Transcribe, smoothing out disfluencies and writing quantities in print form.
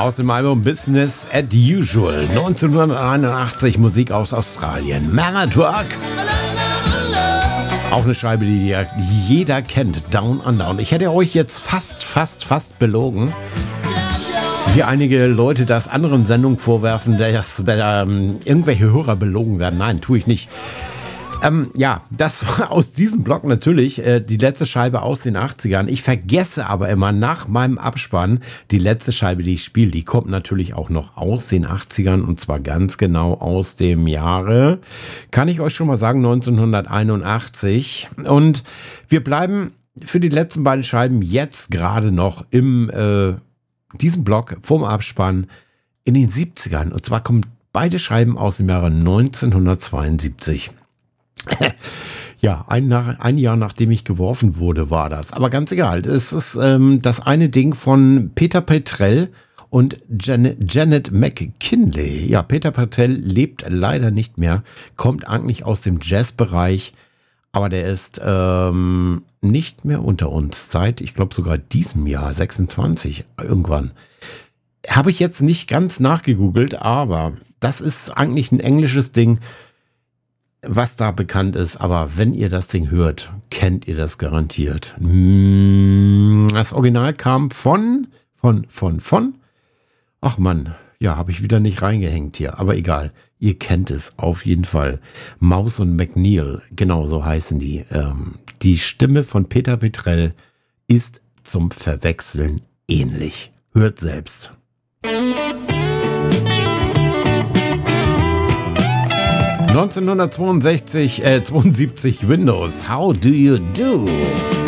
Aus dem Album Business as Usual, 1981, Musik aus Australien. Man at Work. Auch eine Scheibe, die jeder kennt, Down Under. Und ich hätte euch jetzt fast belogen, wie einige Leute das anderen Sendungen vorwerfen, dass irgendwelche Hörer belogen werden. Nein, tue ich nicht. Ja, das war aus diesem Blog natürlich die letzte Scheibe aus den 80ern. Ich vergesse aber immer nach meinem Abspann die letzte Scheibe, die ich spiele. Die kommt natürlich auch noch aus den 80ern und zwar ganz genau aus dem Jahre, kann ich euch schon mal sagen, 1981. Und wir bleiben für die letzten beiden Scheiben jetzt gerade noch im diesem Blog vom Abspann in den 70ern. Und zwar kommen beide Scheiben aus dem Jahre 1972. Ja, ein Jahr nachdem ich geworfen wurde, war das. Aber ganz egal. Es ist das eine Ding von Peter Petrell und Janet McKinley. Ja, Peter Petrell lebt leider nicht mehr, kommt eigentlich aus dem Jazzbereich, aber der ist nicht mehr unter uns seit, ich glaube sogar diesem Jahr, 26 irgendwann. Habe ich jetzt nicht ganz nachgegoogelt, aber das ist eigentlich ein englisches Ding, was da bekannt ist, aber wenn ihr das Ding hört, kennt ihr das garantiert. Das Original kam von. Ach Mann, ja, habe ich wieder nicht reingehängt hier, aber egal. Ihr kennt es auf jeden Fall. Mouse und McNeil, genau so heißen die. Die Stimme von Peter Petrell ist zum Verwechseln ähnlich. Hört selbst. 1972 Windows. How do you do?